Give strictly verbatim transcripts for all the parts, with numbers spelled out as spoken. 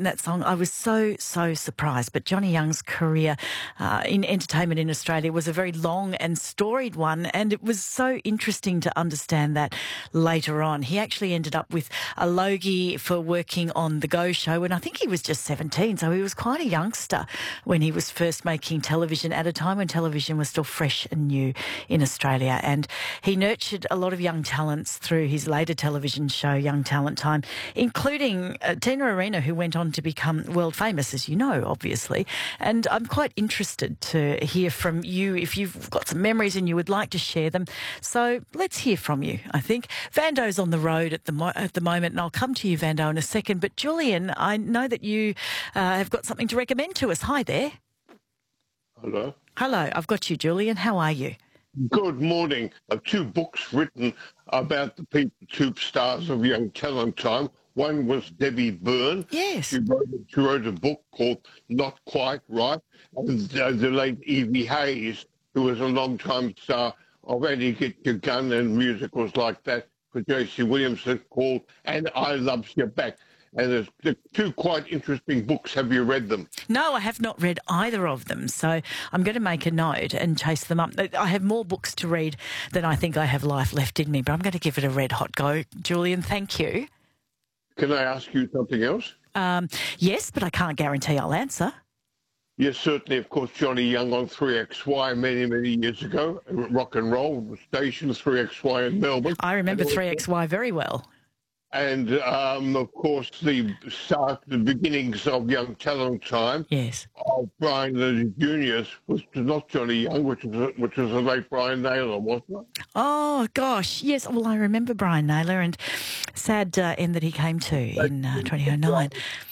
written that song, I was so, so surprised. But Johnny Young's career uh, in entertainment in Australia was a very long and storied one, and it was so interesting to understand that later on. He actually ended up with a Logie for working on The Go Show, and I think he was just seventeen, so he was quite a youngster when he was first making television at a time when television was still fresh and new in Australia. And he nurtured a lot of young talents through his later television show, Young Talent Time, including uh, Tina Arena, who went on to become world famous, as you know, obviously. And I'm quite interested to hear from you if you've got some memories and you would like to share them. So let's hear from you, I think. Vando's on the road at the mo- at the moment, and I'll come to you, Vando, in a second. But Julian, I know that you uh, have got something to recommend to us. Hi there. Hello. Hello, I've got you, Julian. How are you? Good morning. Uh, two books written about the people, two stars of Young Talent Time. One was Debbie Byrne. Yes. She wrote, she wrote a book called Not Quite Right. And uh, the late Evie Hayes, who was a long-time star of Eddie Get Your Gun and musicals like that for J C Williamson, called And I Loves You Back. And there's the two quite interesting books. Have you read them? No, I have not read either of them, so I'm going to make a note and chase them up. I have more books to read than I think I have life left in me, but I'm going to give it a red-hot go. Julian, thank you. Can I ask you something else? Um, yes, but I can't guarantee I'll answer. Yes, certainly. Of course, Johnny Young on three X Y many, many years ago. Rock and roll station, three X Y in Melbourne. I remember three X Y very well. And, um, of course, the start, the beginnings of Young Talent Time. Yes. Of Brian the Juniors was not Johnny Young, which was which was the late Brian Naylor, wasn't it? Oh gosh, yes. Well, I remember Brian Naylor, and sad uh, end that he came to in uh, twenty oh nine.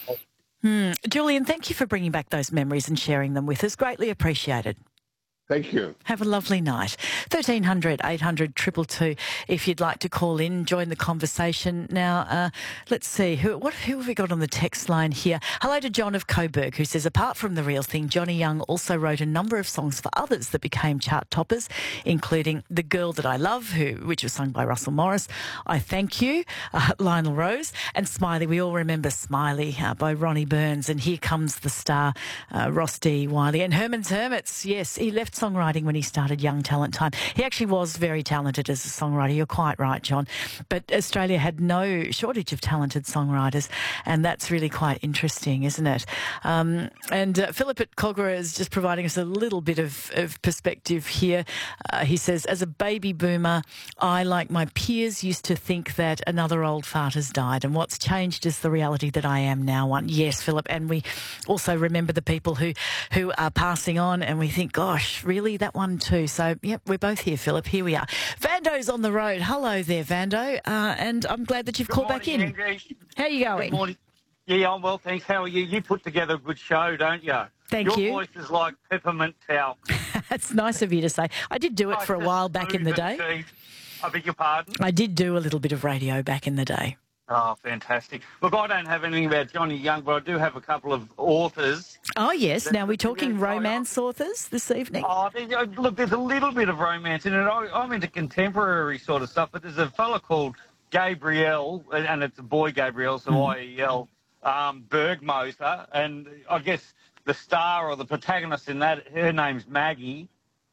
Hmm. Julian, thank you for bringing back those memories and sharing them with us. Greatly appreciated. Thank you. Have a lovely night. thirteen hundred, eight hundred, two two two if you'd like to call in, join the conversation. Now, uh, let's see. Who what who have we got on the text line here? Hello to John of Coburg, who says, apart from The Real Thing, Johnny Young also wrote a number of songs for others that became chart toppers, including The Girl That I Love, who which was sung by Russell Morris, I Thank You, uh, Lionel Rose, and Smiley. We all remember Smiley uh, by Ronnie Burns, and Here Comes the Star, uh, Ross D. Wiley, and Herman's Hermits. Yes, he left songwriting when he started Young Talent Time. He actually was very talented as a songwriter. You're quite right, John. But Australia had no shortage of talented songwriters, and that's really quite interesting, isn't it? Um, and uh, Philip at Cogra is just providing us a little bit of, of perspective here. Uh, he says, as a baby boomer, I, like my peers, used to think that another old fart has died, and what's changed is the reality that I am now one. Yes, Philip, and we also remember the people who, who are passing on, and we think, gosh, really, that one too. So, yep, we're both here, Philip. Here we are. Vando's on the road. Hello there, Vando. Uh, and I'm glad that you've Good called morning, back in. Andrew. How are you going? Good morning. Yeah, I'm well, thanks. How are you? You put together a good show, don't you? Thank Your you. Your voice is like peppermint towel. That's nice of you to say. I did do it Like for a just while back in the smooth and day. cheap. I beg your pardon? I did do a little bit of radio back in the day. Oh, fantastic. Look, I don't have anything about Johnny Young, but I do have a couple of authors. Oh, yes. That- Now, we're talking yeah, romance authors this evening? Oh, there- look, there's a little bit of romance in it. I, I'm into contemporary sort of stuff, but there's a fella called Gabrielle, and it's a boy, Gabrielle, so Mm. I E L, um, Bergmoser, and I guess the star or the protagonist in that, her name's Maggie.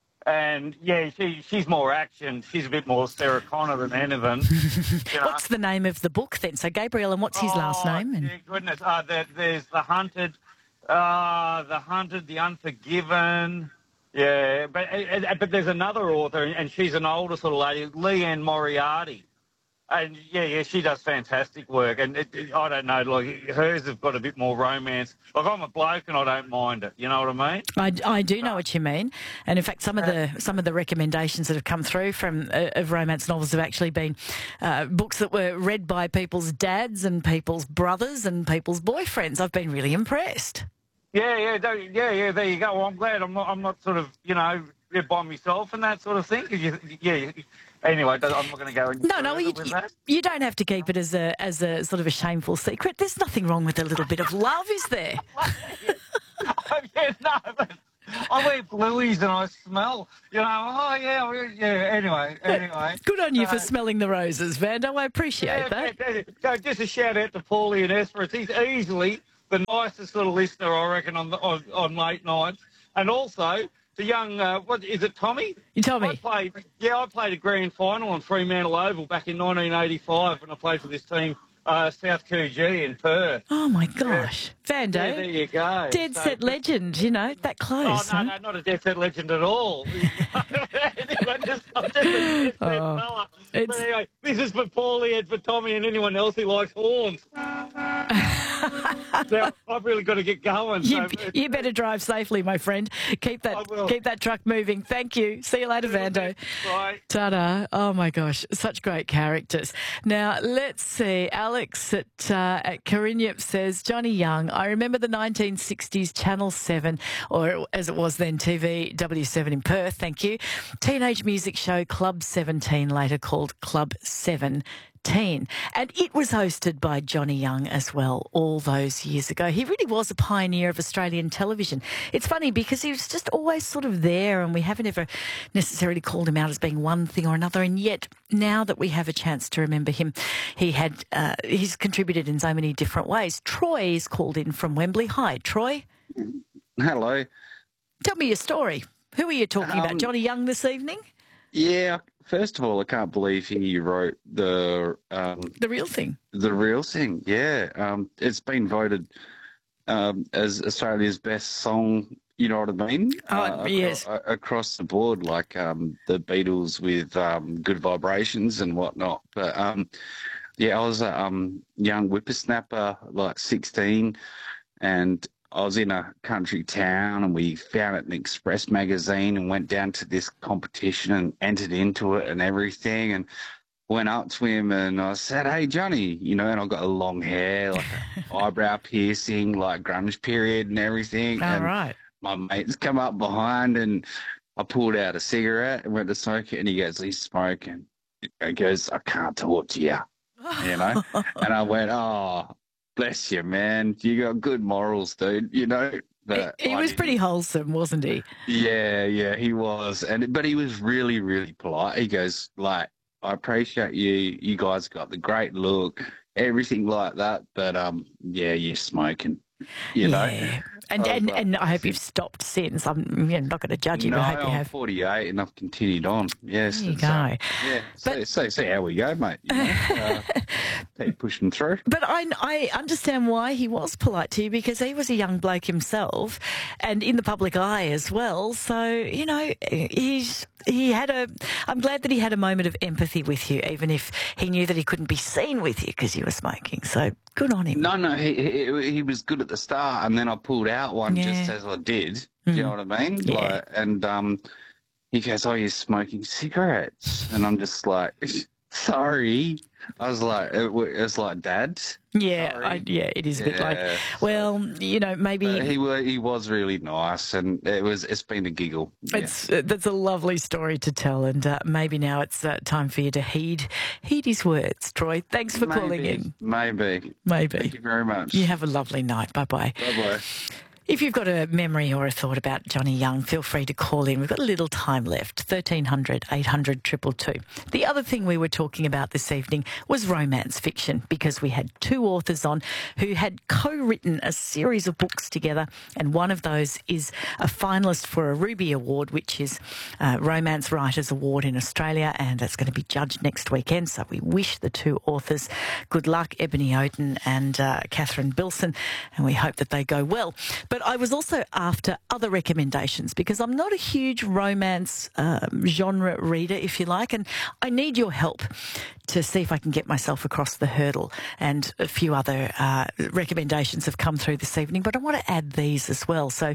And, yeah, she she's more action. She's a bit more Sarah Connor than anything. You know? What's the name of the book then? So, Gabriel, and what's his last Oh, name? And... yeah, goodness. Uh, there, there's The Hunted, uh, The Hunted, The Unforgiven. Yeah, but uh, but there's another author, and she's an older sort of lady, Leanne Moriarty. And, yeah, yeah, she does fantastic work. And it, it, I don't know, like, hers have got a bit more romance. Like, I'm a bloke and I don't mind it. You know what I mean? I, I do know what you mean, and in fact, some of the some of the recommendations that have come through from uh, of romance novels have actually been uh, books that were read by people's dads and people's brothers and people's boyfriends. I've been really impressed. Yeah, yeah, th- yeah, yeah. There you go. Well, I'm glad I'm not. I'm not sort of, you know, by myself and that sort of thing. 'Cause you, yeah. Anyway, I'm not going to go into No, no, you, with you, that. you don't have to keep it as a as a sort of a shameful secret. There's nothing wrong with a little bit of love, is there? Oh, yeah, no, but I wear blueies and I smell, you know, oh, yeah, we- yeah, anyway, anyway. Good on you for Uh, smelling the roses, Vando. I appreciate Yeah, that. yeah, yeah. So just a shout out to Paulie and Esperance. He's easily the nicest little listener, I reckon, on, the, on, on late nights. And also, the young, uh, what is it, Tommy? You told me. I played, yeah, I played a grand final on Fremantle Oval back in nineteen eighty-five when I played for this team, uh, South Coogee in Perth. Oh, my gosh. Vando. Yeah, there you go. Dead So- set legend, you know, that Oh, close. no, huh? no, not a dead set legend at all. I'm just, I'm just a dead set Oh, fella. it's- But anyway, this is for Paulie and for Tommy and anyone else who likes horns. Now, I've really got to get going. You, so- you better drive safely, my friend. Keep I that will. keep that truck moving. Thank you. See you later, Vando. Right. Ta-da. Oh, my gosh. Such great characters. Now, let's see. Alex at, uh, at Carinyip says, Johnny Young, I remember the nineteen sixties Channel seven, or as it was then, T V W seven in Perth, thank you, teenage music show Club seventeen, later called Club seven. And it was hosted by Johnny Young as well all those years ago. He really was a pioneer of Australian television. It's funny because he was just always sort of there, and we haven't ever necessarily called him out as being one thing or another. And yet, now that we have a chance to remember him, he had uh, he's contributed in so many different ways. Troy is called in from Wembley. Hi, Troy. Hello. Tell me your story. Who are you talking about? Um, Johnny Young this evening? Yeah, first of all, I can't believe he wrote the um, The real thing. the real thing. Yeah, um, it's been voted um, as Australia's best song. You know what I mean? Oh, acro- yes. a- across the board, like um, the Beatles with um, Good Vibrations and whatnot. But um, yeah, I was a um, young whippersnapper, like sixteen, and I was in a country town, and we found it in Express magazine and went down to this competition and entered into it and everything, and went up to him and I said, "Hey, Johnny," you know, and I got a long hair, like an eyebrow piercing, like grunge period and everything. All and right. my mates come up behind and I pulled out a cigarette and went to smoke it, and he goes, "He's smoking." He goes, "I can't talk to you," you know? And I went, "Oh, bless you, man. You got good morals, dude," you know? But He, he I was didn't. pretty wholesome, wasn't he? Yeah, yeah, he was. And but he was really, really polite. He goes, like, "I appreciate you. You guys got the great look, everything like that. But um, yeah, you're smoking, you know." Yeah. And, I was and, like, and I hope you've stopped since. I'm you know, not going to judge you, No, but I hope you I'm have. forty-eight and I've continued on. Yes. There you so, go. yeah. So, But- so, see how we go, mate. You know? uh, keep pushing through. But I, I understand why he was polite to you, because he was a young bloke himself and in the public eye as well. So, you know, he's he had a, I'm glad that he had a moment of empathy with you, even if he knew that he couldn't be seen with you because you were smoking. So good on him. No, no, he, he he was good at the start, and then I pulled out one Yeah. just as I did. Do you know what I mean? Yeah. Like, and um, he goes, "Oh, you're smoking cigarettes," and I'm just like, "Sorry." I was like, it, wa- it was like, "Dad." Yeah, Sorry. I, yeah, it is a bit like, Yeah, well, you know, maybe But he wa he was really nice, and it was it's been a giggle. Yeah. it's uh, that's a lovely story to tell, and uh, maybe now it's uh, time for you to heed heed his words. Troy, thanks for calling Maybe, in. Maybe. Thank Maybe you very much. you have a lovely night. Bye bye. Bye bye. If you've got a memory or a thought about Johnny Young, feel free to call in. We've got a little time left, thirteen hundred, eight hundred, two two two. The other thing we were talking about this evening was romance fiction, because we had two authors on who had co-written a series of books together, and one of those is a finalist for a Ruby Award, which is a Romance Writers Award in Australia, and it's going to be judged next weekend. So we wish the two authors good luck, Ebony Oden and uh, Catherine Bilson, and we hope that they go well. But I was also after other recommendations, because I'm not a huge romance um, genre reader, if you like, and I need your help to see if I can get myself across the hurdle. And a few other uh, recommendations have come through this evening, but I want to add these as well. So,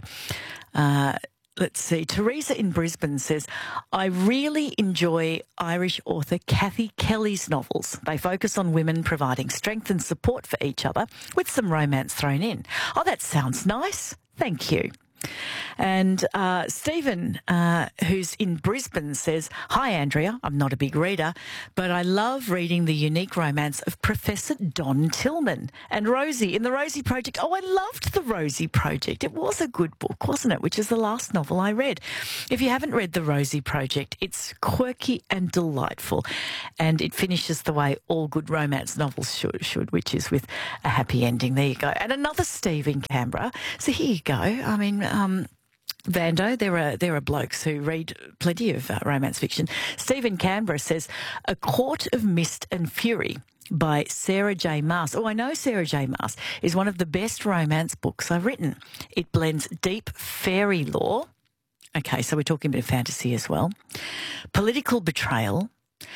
uh, let's see. Teresa in Brisbane says, "I really enjoy Irish author Kathy Kelly's novels. They focus on women providing strength and support for each other with some romance thrown in." Oh, that sounds nice. Thank you. And uh, Stephen, uh, who's in Brisbane, says, "Hi, Andrea. I'm not a big reader, but I love reading the unique romance of Professor Don Tillman and Rosie in the Rosie Project." Oh, I loved the Rosie Project. It was a good book, wasn't it? Which is the last novel I read. If you haven't read the Rosie Project, it's quirky and delightful, and it finishes the way all good romance novels should, should which is with a happy ending. There you go. And another Steve in Canberra. So here you go. I mean, um, Vando, there are there are blokes who read plenty of uh, romance fiction. Stephen Canberra says, "A Court of Mist and Fury" by Sarah J. Maas. Oh, I know Sarah J. Maas is one of the best romance books I've written. It blends deep fairy lore. Okay, so we're talking a bit of fantasy as well. Political betrayal,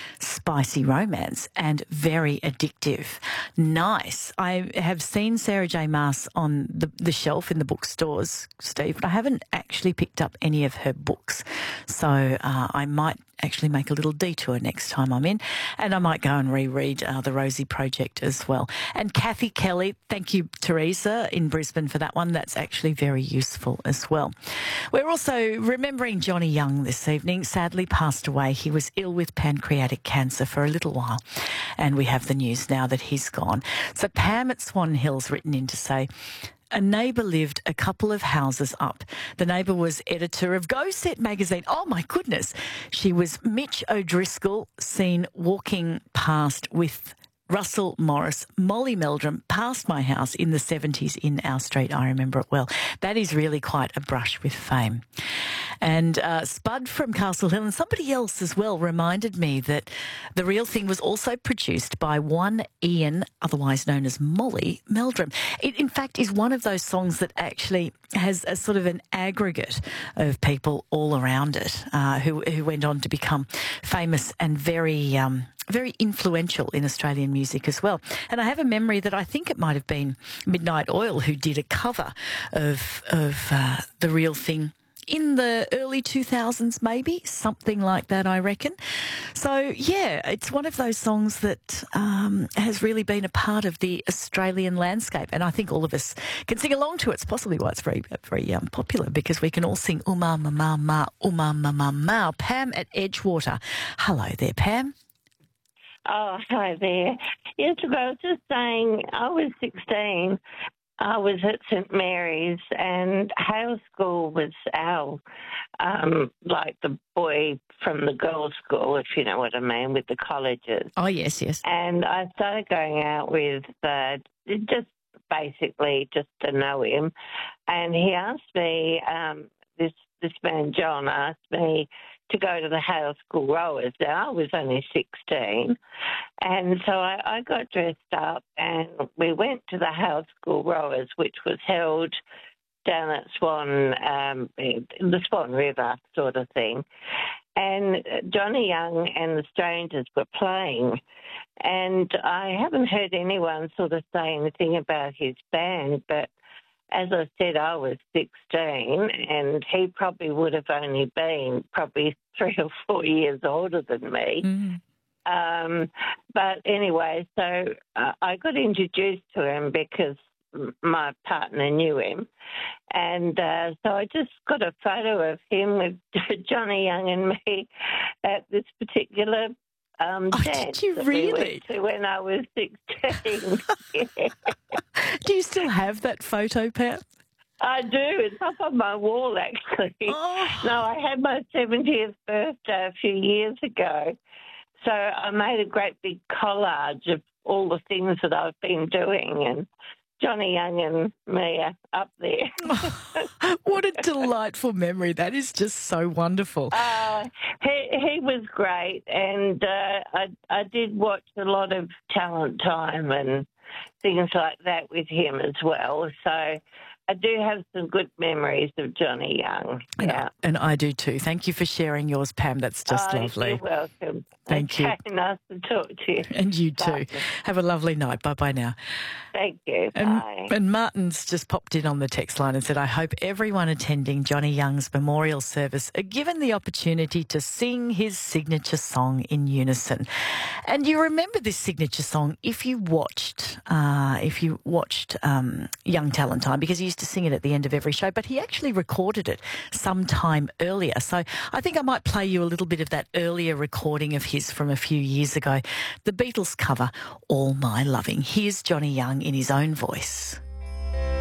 spicy romance, and very addictive. Nice. I have seen Sarah J. Maas on the, the shelf in the bookstores, Steve, but I haven't actually picked up any of her books. So uh, I might actually make a little detour next time I'm in, and I might go and reread uh, the Rosie Project as well. And Kathy Kelly, thank you, Teresa, in Brisbane for that one. That's actually very useful as well. We're also remembering Johnny Young this evening. Sadly passed away. He was ill with pancreatic cancer for a little while, and we have the news now that he's gone. So Pam at Swan Hill's written in to say, "A neighbour lived a couple of houses up. The neighbour was editor of Go Set magazine." Oh, my goodness. She was Mitch O'Driscoll, seen walking past with Russell Morris, Molly Meldrum, past my house in the seventies in our street. I remember it well. That is really quite a brush with fame. And uh, Spud from Castle Hill and somebody else as well reminded me that The Real Thing was also produced by one Ian, otherwise known as Molly Meldrum. It, in fact, is one of those songs that actually has a sort of an aggregate of people all around it uh, who, who went on to become famous and very... Um, very influential in Australian music as well. And I have a memory that I think it might have been Midnight Oil who did a cover of of uh, The Real Thing in the early two thousands, maybe, something like that, I reckon. So, yeah, it's one of those songs that um, has really been a part of the Australian landscape, and I think all of us can sing along to it. It's possibly why it's very, very um, popular, because we can all sing Uma Ma Ma Ma, Uma Ma Ma Ma. Pam at Edgewater. Hello there, Pam. Oh, hi there. Yes, look, I was just saying, I was sixteen. I was at St Mary's, and Hale School was our, um, like the boy from the girls' school, if you know what I mean, with the colleges. Oh, yes, yes. And I started going out with uh, just basically just to know him. And he asked me, um, this, this man, John, asked me to go to the Hale School Rowers. Now, I was only sixteen, and so I, I got dressed up and we went to the Hale School Rowers, which was held down at Swan, um, the Swan River sort of thing. And Johnny Young and the Strangers were playing, and I haven't heard anyone sort of say anything about his band, but as I said, I was sixteen, and he probably would have only been probably three or four years older than me. Mm. Um, but anyway, so uh, I got introduced to him because my partner knew him. And uh, so I just got a photo of him with Johnny Young and me at this particular Um, oh, did you really? We when I was sixteen. Yeah. Do you still have that photo, Pam? I do. It's up on my wall, actually. Oh. No, I had my seventieth birthday a few years ago. So I made a great big collage of all the things that I've been doing, and Johnny Young and me are up there. Oh, what a delightful memory. That is just so wonderful. Uh, he, he was great, and uh, I, I did watch a lot of Talent Time and things like that with him as well. So I do have some good memories of Johnny Young. And, yeah. and I do too. Thank you for sharing yours, Pam. That's just oh, lovely. You're welcome. Thank okay, you. nice to talk to you. And you too. Bye. Have a lovely night. Bye-bye now. Thank you. And, Bye. and Martin's just popped in on the text line and said, I hope everyone attending Johnny Young's memorial service are given the opportunity to sing his signature song in unison. And you remember this signature song if you watched, uh, if you watched um, Young Talent Time, because he used to sing it at the end of every show, but he actually recorded it some time earlier. So I think I might play you a little bit of that earlier recording of his from a few years ago. The Beatles cover, All My Loving. Here's Johnny Young in his own voice.